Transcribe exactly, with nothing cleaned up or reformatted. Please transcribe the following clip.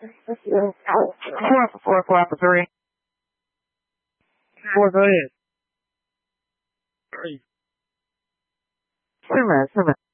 Four, four, four, for three. Four, go ahead. Three. Two minutes, two minutes.